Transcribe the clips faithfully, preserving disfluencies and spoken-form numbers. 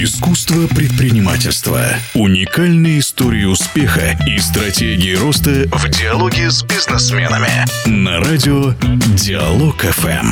Искусство предпринимательства. Уникальные истории успеха и стратегии роста в диалоге с бизнесменами. На радио Диалог эф эм.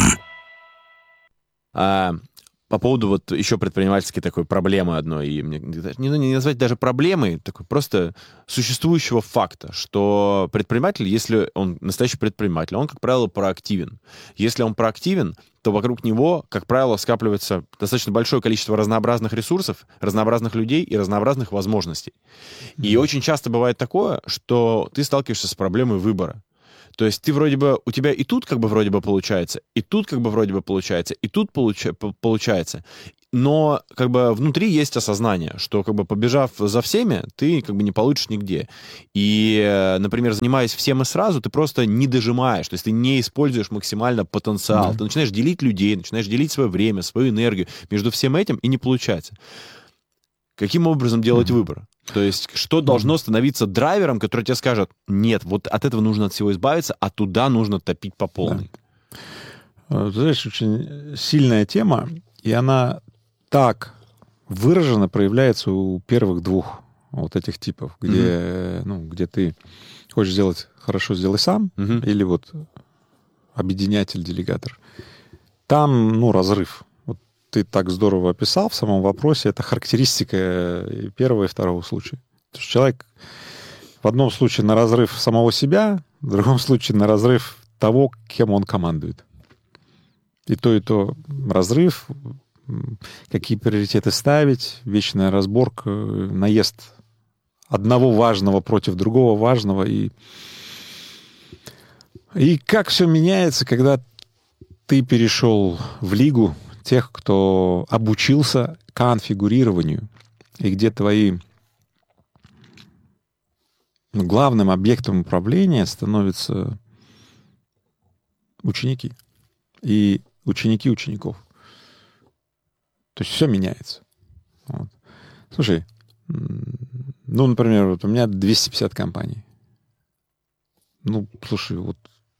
А, по поводу вот еще предпринимательской такой проблемы одной, и мне не, не назвать даже проблемой, такой просто существующего факта, что предприниматель, если он настоящий предприниматель, он, как правило, проактивен. Если он проактивен, то вокруг него, как правило, скапливается достаточно большое количество разнообразных ресурсов, разнообразных людей и разнообразных возможностей. Mm-hmm. И очень часто бывает такое, что ты сталкиваешься с проблемой выбора. То есть ты вроде бы, у тебя и тут как бы вроде бы получается, и тут как бы вроде бы получается, и тут получа, получается. Но как бы внутри есть осознание, что как бы побежав за всеми, ты как бы не получишь нигде. И, например, занимаясь всем и сразу, ты просто не дожимаешь, то есть ты не используешь максимально потенциал. Mm-hmm. Ты начинаешь делить людей, начинаешь делить свое время, свою энергию между всем этим, и не получается. Каким образом делать mm-hmm. выбор? То есть что должно становиться драйвером, который тебе скажет: нет, вот от этого нужно от всего избавиться, а туда нужно топить по полной? Да. Ты знаешь, очень сильная тема, и она так выраженно проявляется у первых двух вот этих типов, где, mm-hmm. ну, где ты хочешь сделать хорошо, сделай сам, mm-hmm. или вот объединятель, делегатор. Там, ну, разрыв. Ты так здорово описал в самом вопросе, это характеристика и первого, и второго случая. То есть человек в одном случае на разрыв самого себя, в другом случае на разрыв того, кем он командует. И то, и то разрыв, какие приоритеты ставить, вечная разборка, наезд одного важного против другого важного. И, и как все меняется, когда ты перешел в лигу тех, кто обучился конфигурированию, и где твои ну, главным объектом управления становятся ученики и ученики учеников. То есть все меняется. Вот. Слушай, ну, например, вот у меня двести пятьдесят компаний. Ну, слушай, вот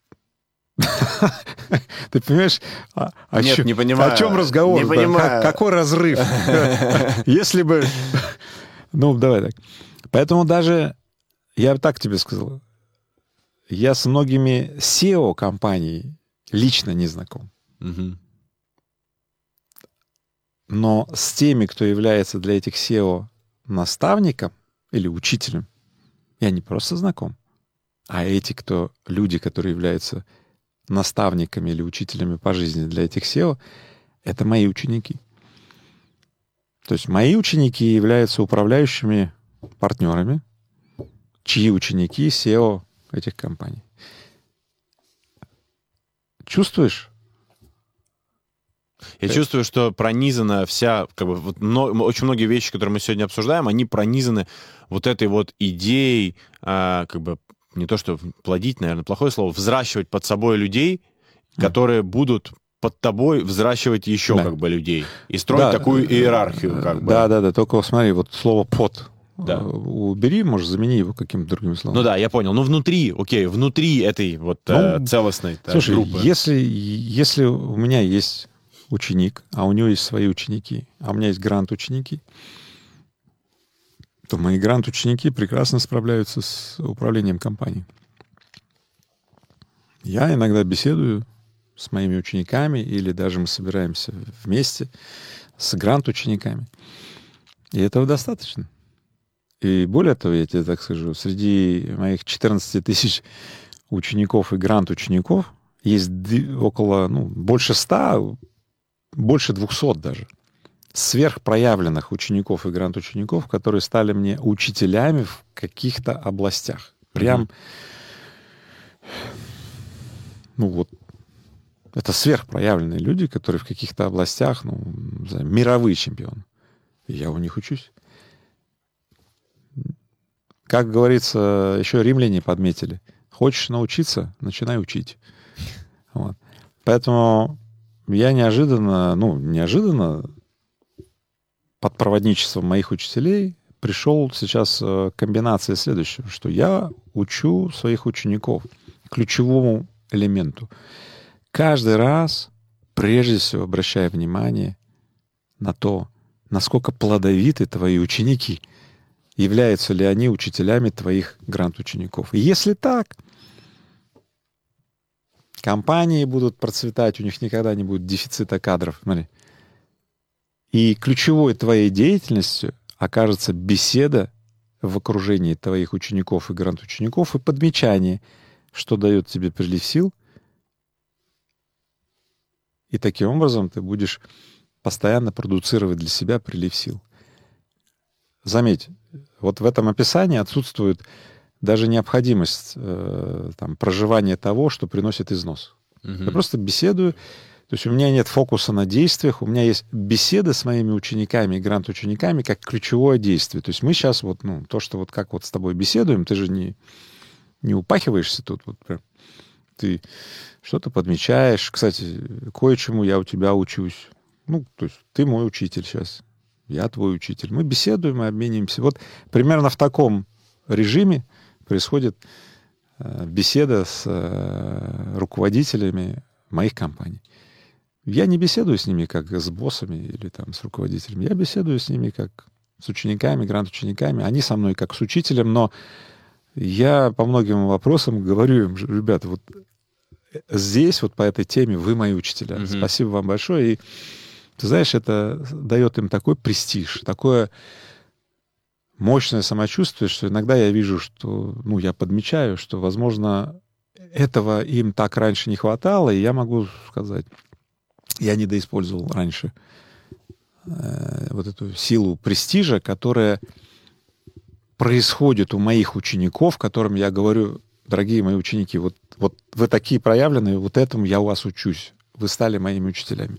ты понимаешь, а, а Нет, чё, не понимаю. О чем разговор? Не Да? понимаю. Как, какой разрыв? Если бы... Ну, давай так. Поэтому даже, я так тебе сказал, я с многими си и о компаний лично не знаком. Угу. Но с теми, кто является для этих си и о наставником или учителем, я не просто знаком, а эти, кто, люди, которые являются наставниками или учителями по жизни для этих си и о, это мои ученики. То есть мои ученики являются управляющими партнерами, чьи ученики си и о этих компаний. Чувствуешь? Я это... чувствую, что пронизана вся, как бы, вот, но, очень многие вещи, которые мы сегодня обсуждаем, они пронизаны вот этой вот идеей, а, как бы, не то что плодить, наверное, плохое слово, взращивать под собой людей, которые будут под тобой взращивать еще да. как бы людей и строить да. такую иерархию. Как бы. Да, да, да. Только смотри, вот слово «под». Да. Убери, может, замени его каким-то другим словом. Ну да, я понял. Ну внутри, окей, внутри этой вот ну, э, целостной так, слушай, группы. Если, если у меня есть ученик, а у него есть свои ученики, а у меня есть грант-ученики, то мои грант-ученики прекрасно справляются с управлением компанией. Я иногда беседую с моими учениками, или даже мы собираемся вместе с грант-учениками. И этого достаточно. И более того, я тебе так скажу, среди моих четырнадцати тысяч учеников и грант-учеников есть около, ну, больше ста, больше двухсот даже сверхпроявленных учеников и грант-учеников, которые стали мне учителями в каких-то областях. Прям, mm-hmm. ну вот, это сверхпроявленные люди, которые в каких-то областях, ну, мировые чемпионы. И я у них учусь. Как говорится, еще римляне подметили. Хочешь научиться, начинай учить. Вот. Поэтому я неожиданно, ну, неожиданно под проводничеством моих учителей пришел сейчас к комбинации следующего, что я учу своих учеников ключевому элементу. Каждый раз, прежде всего, обращая внимание на то, насколько плодовиты твои ученики, являются ли они учителями твоих грант-учеников. И если так, компании будут процветать, у них никогда не будет дефицита кадров. Смотри. И ключевой твоей деятельностью окажется беседа в окружении твоих учеников и грант-учеников и подмечание, что дает тебе прилив сил. И таким образом ты будешь постоянно продуцировать для себя прилив сил. Заметь, вот в этом описании отсутствует даже необходимость э, там, проживания того, что приносит износ. Mm-hmm. Я просто беседую. То есть у меня нет фокуса на действиях, у меня есть беседа с моими учениками и грант-учениками как ключевое действие. То есть мы сейчас вот, ну, то, что вот как вот с тобой беседуем, ты же не, не упахиваешься тут. Вот прям. Ты что-то подмечаешь. Кстати, кое-чему я у тебя учусь. Ну, то есть ты мой учитель сейчас, я твой учитель. Мы беседуем, мы обмениваемся. Вот примерно в таком режиме происходит э, беседа с э, руководителями моих компаний. Я не беседую с ними как с боссами или там с руководителями. Я беседую с ними как с учениками, грант-учениками. Они со мной как с учителем, но я по многим вопросам говорю им: ребята, вот здесь, вот по этой теме вы мои учителя. Mm-hmm. Спасибо вам большое. И ты знаешь, это дает им такой престиж, такое мощное самочувствие, что иногда я вижу, что, ну, я подмечаю, что, возможно, этого им так раньше не хватало, и я могу сказать, я недоиспользовал раньше э, вот эту силу престижа, которая происходит у моих учеников, которым я говорю: дорогие мои ученики, вот, вот вы такие проявленные, вот этому я у вас учусь, вы стали моими учителями.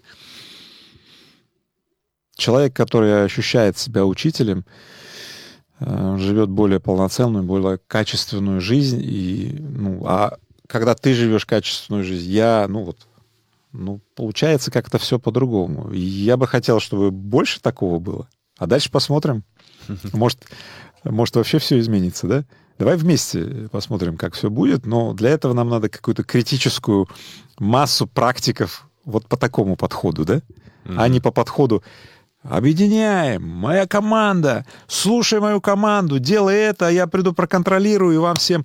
Человек, который ощущает себя учителем, э, живет более полноценную, более качественную жизнь. И, ну, а когда ты живешь качественную жизнь, я, ну вот, ну, получается как-то все по-другому. И я бы хотел, чтобы больше такого было. А дальше посмотрим. Может, может вообще все изменится, да? Давай вместе посмотрим, как все будет. Но для этого нам надо какую-то критическую массу практиков вот по такому подходу, да? Mm-hmm. А не по подходу: объединяем, моя команда, слушай мою команду, делай это, я приду проконтролирую и вам всем...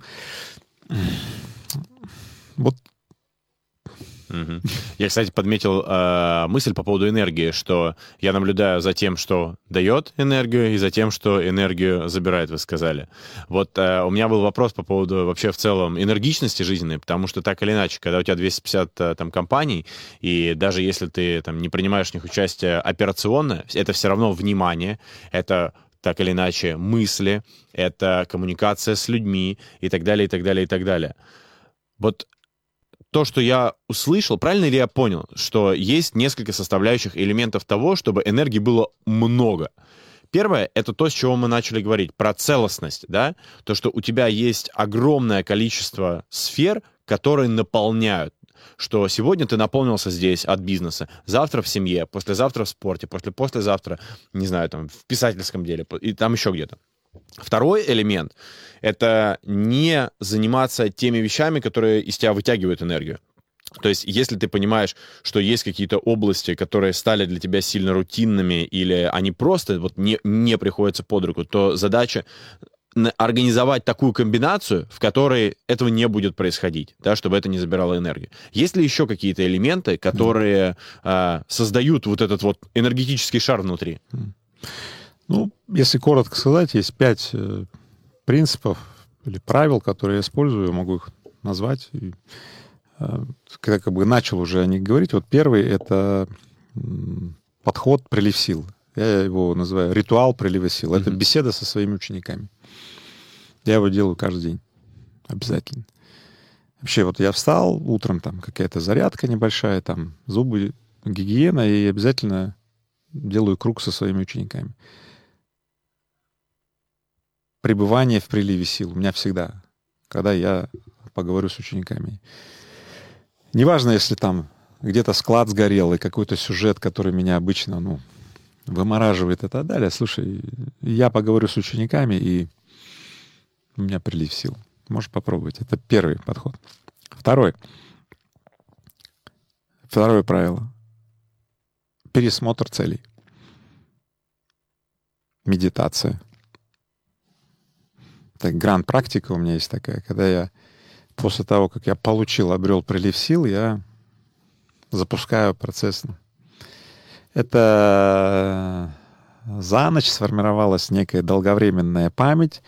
Вот. Угу. Я, кстати, подметил э, мысль по поводу энергии, что я наблюдаю за тем, что дает энергию, и за тем, что энергию забирает, вы сказали. Вот э, у меня был вопрос по поводу вообще в целом энергичности жизненной, потому что так или иначе, когда у тебя двести пятьдесят там, компаний, и даже если ты там, не принимаешь в них участие операционно, это все равно внимание, это так или иначе мысли, это коммуникация с людьми и так далее, и так далее, и так далее. Вот то, что я услышал, правильно ли я понял, что есть несколько составляющих элементов того, чтобы энергии было много? Первое — это то, с чего мы начали говорить, про целостность, да? То, что у тебя есть огромное количество сфер, которые наполняют. Что сегодня ты наполнился здесь от бизнеса, завтра в семье, послезавтра в спорте, после-послезавтра, не знаю, там, в писательском деле, и там еще где-то. Второй элемент — это не заниматься теми вещами, которые из тебя вытягивают энергию. То есть, если ты понимаешь, что есть какие-то области, которые стали для тебя сильно рутинными, или они просто вот не, не приходятся под руку, то задача организовать такую комбинацию, в которой этого не будет происходить, да, чтобы это не забирало энергию. Есть ли еще какие-то элементы, которые mm. э, создают вот этот вот энергетический шар внутри? Mm. Ну, если коротко сказать, есть пять э, принципов или правил, которые я использую, я могу их назвать. И, э, когда как бы начал уже о них говорить, вот первый — это э, подход «прилив сил». Я его называю ритуал прилива сил. Mm-hmm. Это беседа со своими учениками. Я его делаю каждый день. Обязательно. Вообще, вот я встал, утром там какая-то зарядка небольшая, там зубы, гигиена, и обязательно делаю круг со своими учениками. Пребывание в приливе сил у меня всегда, когда я поговорю с учениками. Неважно, если там где-то склад сгорел, и какой-то сюжет, который меня обычно, ну, вымораживает и так далее. Слушай, я поговорю с учениками, и у меня прилив сил. Можешь попробовать. Это первый подход. Второй. Второе правило. Пересмотр целей. медитация. Так, гранд-практика у меня есть такая, когда я после того, как я получил, обрел прилив сил, я запускаю процесс. Это за ночь сформировалась некая долговременная память,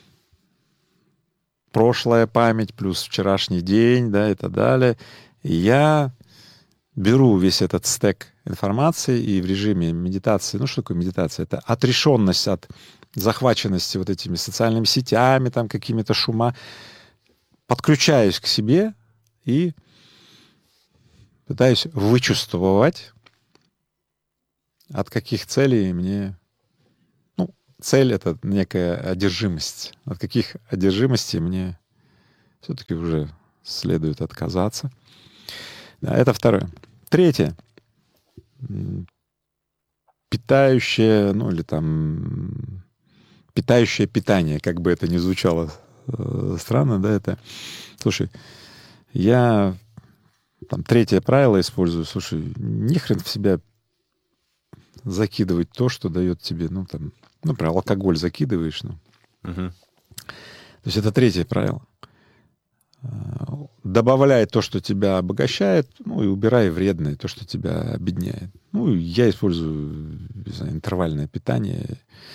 прошлая память плюс вчерашний день, да, и так далее. И я беру весь этот стек информации и в режиме медитации, ну что такое медитация? Это отрешенность от захваченности вот этими социальными сетями, там какими-то шума, подключаюсь к себе и пытаюсь вычувствовать, от каких целей мне... Ну, цель — это некая одержимость. От каких одержимостей мне все-таки уже следует отказаться. Да, это второе. Третье. Питающее, ну или там... Питающее питание, как бы это ни звучало э, странно, да, это... Слушай, я там третье правило использую. Слушай, ни хрен в себя закидывать то, что дает тебе, ну, там, ну, например, алкоголь закидываешь, ну. Угу. То есть это третье правило. Добавляй то, что тебя обогащает, ну, и убирай вредное, то, что тебя обедняет. Ну, я использую, не знаю, интервальное питание.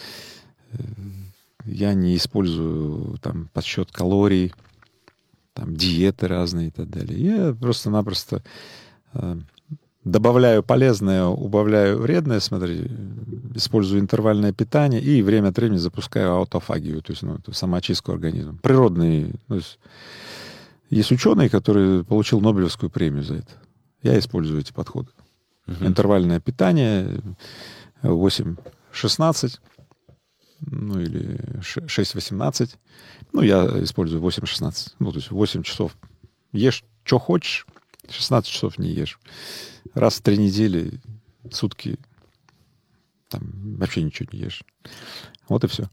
Я не использую там подсчет калорий, там диеты разные и так далее. Я просто-напросто э, добавляю полезное, убавляю вредное, смотри, использую интервальное питание и время от времени запускаю аутофагию, то есть, ну, самоочистку организма. Природный. То есть, есть ученый, который получил Нобелевскую премию за это. Я использую эти подходы. Uh-huh. Интервальное питание восемь шестнадцать, ну или шесть восемнадцать. Ну, я использую восемь шестнадцать. Ну, то есть восемь часов ешь, что хочешь, шестнадцать часов не ешь. Раз в три недели, сутки, там вообще ничего не ешь. Вот и все.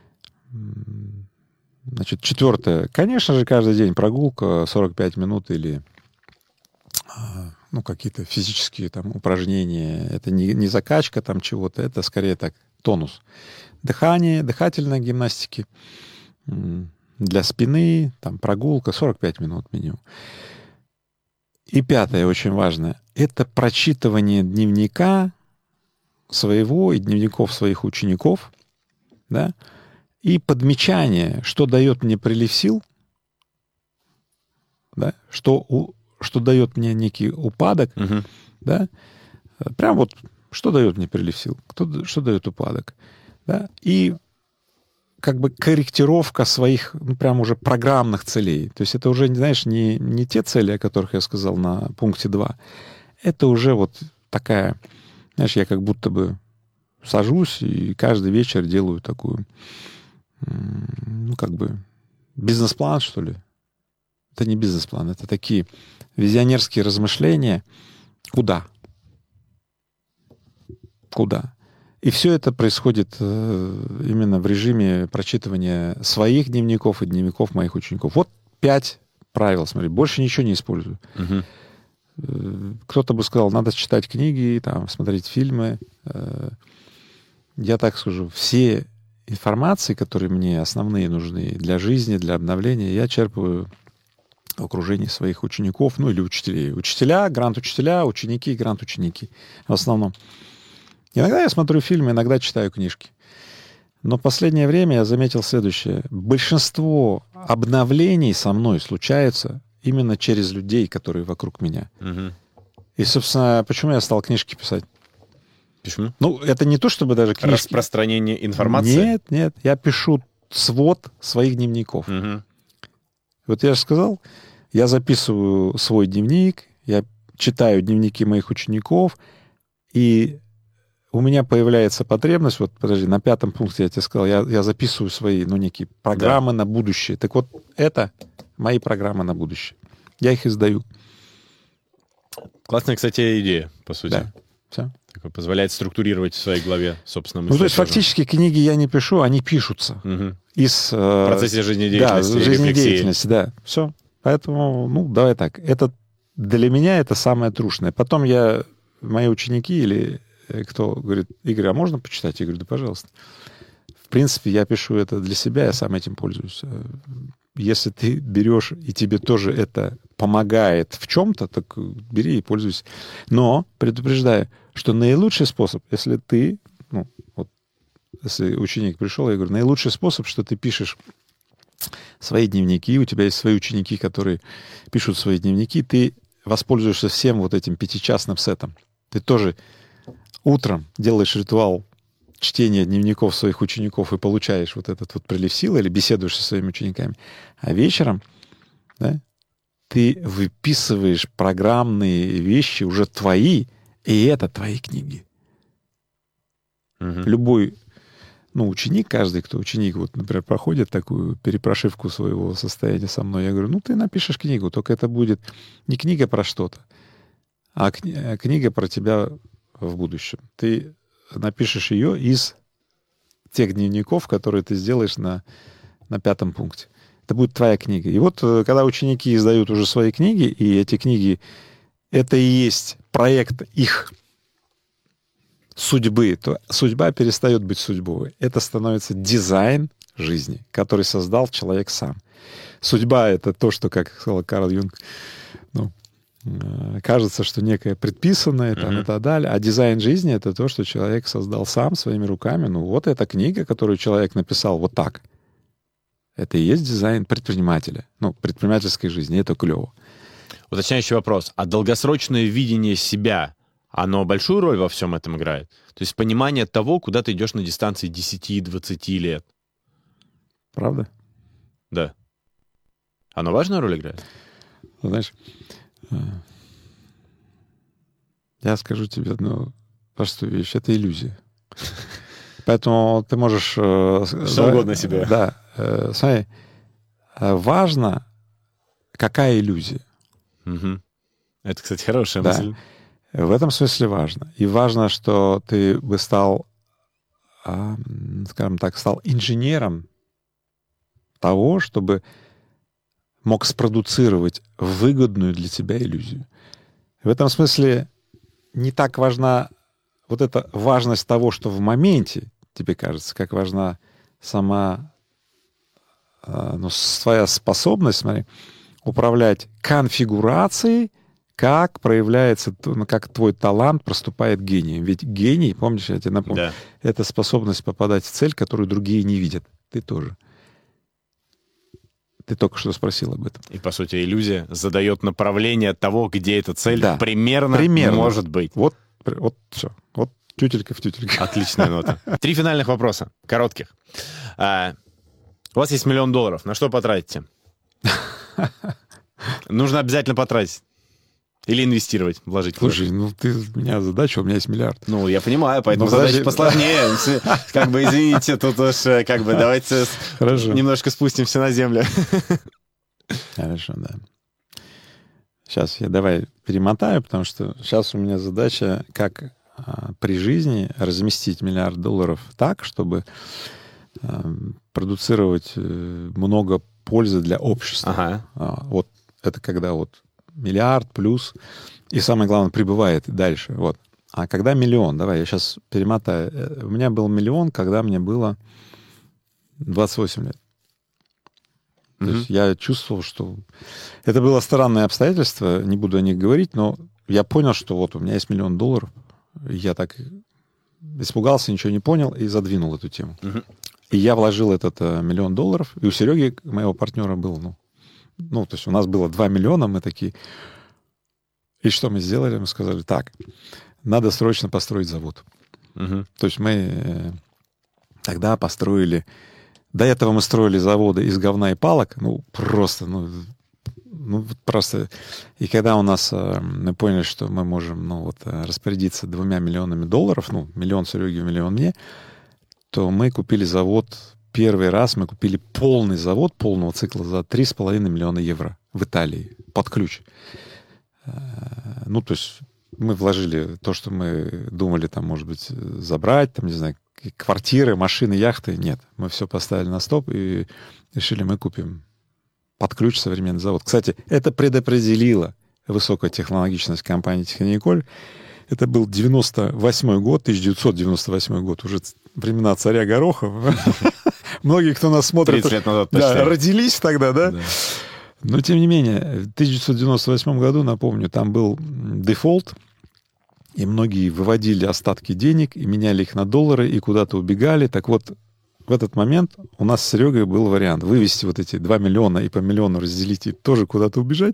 Значит, четвертое. Конечно же, каждый день прогулка сорок пять минут или ну, какие-то физические там упражнения. Это не, не закачка там чего-то, это скорее так тонус. Дыхание, дыхательные гимнастики для спины, там прогулка сорок пять минут минимум. И пятое, очень важное, это прочитывание дневника своего и дневников своих учеников, да, и подмечание, что дает мне прилив сил, да, что, у, что дает мне некий упадок, uh-huh. да, прям вот что дает мне прилив сил, кто, что дает упадок, да, и как бы корректировка своих, ну, прям уже программных целей. То есть это уже, знаешь, не, не те цели, о которых я сказал на пункте два. Это уже вот такая, знаешь, я как будто бы сажусь и каждый вечер делаю такую, ну, как бы бизнес-план, что ли. Это не бизнес-план, это такие визионерские размышления. Куда? Куда? И все это происходит э, именно в режиме прочитывания своих дневников и дневников моих учеников. Вот пять правил, смотри, больше ничего не использую. Uh-huh. Э, кто-то бы сказал, надо читать книги, там, смотреть фильмы. Э, я так скажу, все информации, которые мне основные нужны для жизни, для обновления, я черпаю в окружении своих учеников, ну или учителей. Учителя, грант-учителя, ученики, грант-ученики. В основном. Иногда я смотрю фильмы, иногда читаю книжки. Но в последнее время я заметил следующее. Большинство обновлений со мной случаются именно через людей, которые вокруг меня. Угу. И, собственно, почему я стал книжки писать? Почему? Ну, это не то, чтобы даже книжки... Распространение информации? Нет, нет. Я пишу свод своих дневников. Угу. Вот я же сказал, я записываю свой дневник, я читаю дневники моих учеников, и у меня появляется потребность, вот, подожди, на пятом пункте я тебе сказал, я, я записываю свои, ну, некие программы да. на будущее. Так вот, это мои программы на будущее. Я их издаю. Классная, кстати, идея, по сути. Да, все. Такое позволяет структурировать в своей голове, собственно, мысли. Ну, то есть, тоже. Фактически, книги я не пишу, они пишутся. Угу. Из, в процессе жизнедеятельности. Да, жизнедеятельности, да. Все. Поэтому, ну, давай так. Это для меня это самое трушное. Потом я, мои ученики или кто говорит, Игорь, а можно почитать? Я говорю, да, пожалуйста. В принципе, я пишу это для себя, я сам этим пользуюсь. Если ты берешь, и тебе тоже это помогает в чем-то, так бери и пользуйся. Но предупреждаю, что наилучший способ, если ты, ну, вот, если ученик пришел, я говорю, наилучший способ, что ты пишешь свои дневники, у тебя есть свои ученики, которые пишут свои дневники, ты воспользуешься всем вот этим пятичастным сетом. Ты тоже утром делаешь ритуал чтения дневников своих учеников и получаешь вот этот вот прилив силы или беседуешь со своими учениками. А вечером, да, ты выписываешь программные вещи уже твои, и это твои книги. Угу. Любой, ну, ученик, каждый, кто ученик, вот, например, проходит такую перепрошивку своего состояния со мной, я говорю, ну, ты напишешь книгу, только это будет не книга про что-то, а кни- книга про тебя в будущем. Ты напишешь ее из тех дневников, которые ты сделаешь на, на пятом пункте. Это будет твоя книга. И вот когда ученики издают уже свои книги, и эти книги, это и есть проект их судьбы, то судьба перестает быть судьбой. Это становится дизайн жизни, который создал человек сам. Судьба — это то, что, как сказал Карл Юнг, ну, кажется, что некое предписанное там, mm-hmm. и так далее. А дизайн жизни — это то, что человек создал сам своими руками. Ну вот эта книга, которую человек написал вот так. Это и есть дизайн предпринимателя. Ну, предпринимательской жизни. Это клево. Уточняющий вопрос. А долгосрочное видение себя, оно большую роль во всем этом играет? То есть понимание того, куда ты идешь на дистанции десяти-двадцати лет. Правда? Да. Оно важную роль играет? Знаешь, я скажу тебе одну простую вещь. Это иллюзия. Поэтому ты можешь... Что угодно себе. Да. Смотри, важно, какая иллюзия. Угу. Это, кстати, хорошая да. мысль. В этом смысле важно. И важно, что ты бы стал, скажем так, стал инженером того, чтобы мог спродуцировать выгодную для тебя иллюзию. В этом смысле не так важна вот эта важность того, что в моменте тебе кажется, как важна сама, ну, своя способность, смотри, управлять конфигурацией, как проявляется, как твой талант проступает гением. Ведь гений, помнишь, я тебе напомню, да. это способность попадать в цель, которую другие не видят. Ты тоже. Ты только что спросил об этом. И, по сути, иллюзия задает направление того, где эта цель да. примерно, примерно может быть. Вот, вот все. Вот тютелька в тютельке. Отличная нота. Три финальных вопроса, коротких. А, у вас есть миллион долларов. На что потратите? Нужно обязательно потратить. Или инвестировать, вложить. Слушай, ну ты у меня задача, у меня есть миллиард. Ну, я понимаю, поэтому задача посложнее. Как бы, извините, тут уж, как бы, давайте немножко спустимся на землю. Хорошо, да. Сейчас я давай перемотаю, потому что сейчас у меня задача, как а, при жизни разместить миллиард долларов так, чтобы а, продуцировать много пользы для общества. Ага. А, вот это когда вот миллиард плюс, и самое главное, прибывает дальше. Вот. А когда миллион, давай я сейчас перемотаю. У меня был миллион, когда мне было двадцать восемь лет. То mm-hmm. есть я чувствовал, что... Это было странное обстоятельство, не буду о них говорить, но я понял, что вот у меня есть миллион долларов. Я так испугался, ничего не понял и задвинул эту тему. Mm-hmm. И я вложил этот а, миллион долларов, и у Сереги, моего партнера, был, ну, ну, то есть у нас было два миллиона, мы такие... И что мы сделали? Мы сказали, так, надо срочно построить завод. Mm-hmm. То есть мы э, тогда построили... До этого мы строили заводы из говна и палок, ну, просто, ну, ну просто... И когда у нас, э, мы поняли, что мы можем, ну, вот, распорядиться двумя миллионами долларов, ну, миллион Сереге, миллион мне, то мы купили завод, первый раз мы купили полный завод полного цикла за три с половиной миллиона евро в Италии, под ключ. Э, ну, то есть мы вложили то, что мы думали, там, может быть, забрать, там, не знаю, квартиры, машины, яхты. Нет. Мы все поставили на стоп и решили, мы купим под ключ современный завод. Кстати, это предопределило высокую технологичность компании «Техниколь», Это был девяносто восьмой год, тысяча девятьсот девяносто восьмой год, уже времена царя Гороха. Многие, кто нас смотрит, тридцать лет назад да, родились тогда, да? да? Но, тем не менее, в тысяча девятьсот девяносто восьмом году, напомню, там был дефолт, и многие выводили остатки денег и меняли их на доллары, и куда-то убегали. Так вот, в этот момент у нас с Серегой был вариант вывести вот эти два миллиона и по миллиону разделить и тоже куда-то убежать.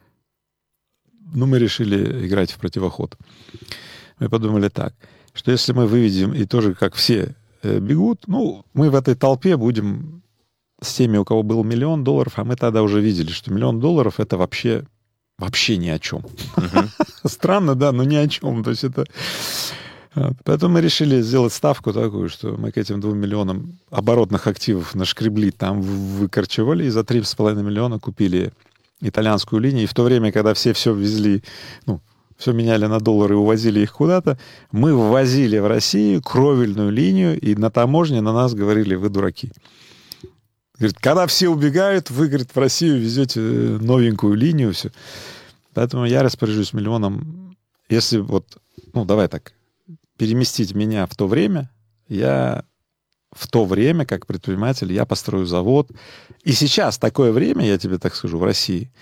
Но мы решили играть в противоход. Мы подумали так, что если мы выведем и тоже, как все э, бегут, ну, мы в этой толпе будем с теми, у кого был миллион долларов, а мы тогда уже видели, что миллион долларов — это вообще, вообще ни о чем. Uh-huh. Странно, да, но ни о чем. То есть это... Поэтому мы решили сделать ставку такую, что мы к этим двум миллионам оборотных активов нашкребли, там выкорчевали, и за три с половиной миллиона купили итальянскую линию. И в то время, когда все все везли, ну, все меняли на доллары и увозили их куда-то, мы ввозили в Россию кровельную линию, и на таможне на нас говорили: вы дураки. Говорит, когда все убегают, вы, говорит, в Россию везете новенькую линию, все. Поэтому я распоряжусь миллионом. Если вот, ну, давай так, переместить меня в то время, я в то время, как предприниматель, я построю завод. И сейчас такое время, я тебе так скажу, в России,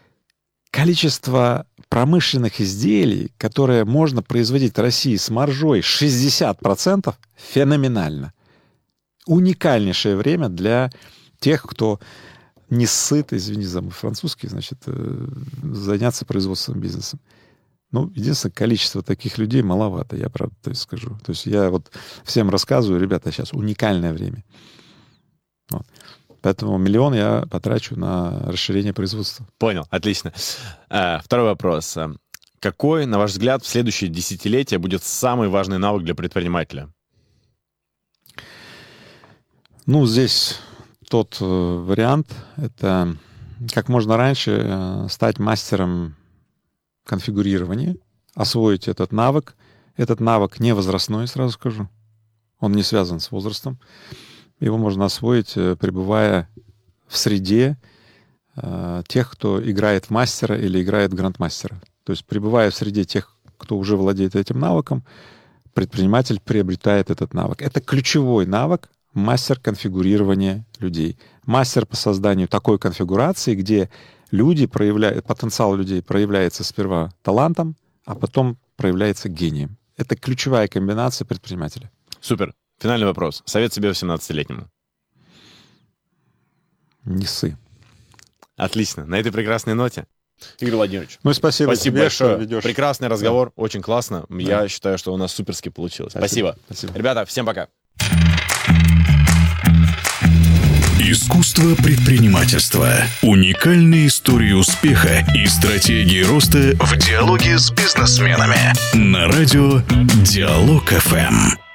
количество промышленных изделий, которые можно производить в России с маржой шестьдесят процентов, феноменально. Уникальнейшее время для тех, кто не сыт, извини за мой французский, значит, заняться производственным бизнесом. Ну, единственное, количество таких людей маловато, я правда то есть скажу. То есть я вот всем рассказываю, ребята, сейчас уникальное время. Вот. Поэтому миллион я потрачу на расширение производства. Понял, отлично. А, второй вопрос. Какой, на ваш взгляд, в следующее десятилетие будет самый важный навык для предпринимателя? Ну, здесь тот э, вариант, это как можно раньше э, стать мастером конфигурирования, освоить этот навык. Этот навык не возрастной, сразу скажу. Он не связан с возрастом. Его можно освоить, пребывая в среде э, тех, кто играет в мастера или играет в грандмастера. То есть, пребывая в среде тех, кто уже владеет этим навыком, предприниматель приобретает этот навык. Это ключевой навык — мастер конфигурирования людей. Мастер по созданию такой конфигурации, где люди проявляют, потенциал людей проявляется сперва талантом, а потом проявляется гением. Это ключевая комбинация предпринимателя. Супер. Финальный вопрос. Совет себе восемнадцатилетнему. Не ссы. Отлично. На этой прекрасной ноте. Игорь Владимирович. Ну, спасибо, спасибо тебе, большое. Что ведешь. Прекрасный разговор. Да. Очень классно. Да. Я считаю, что у нас суперски получилось. Спасибо. Спасибо. Ребята, всем пока. Искусство предпринимательства. Уникальные истории успеха и стратегии роста в диалоге с бизнесменами. На радио Диалог эф эм.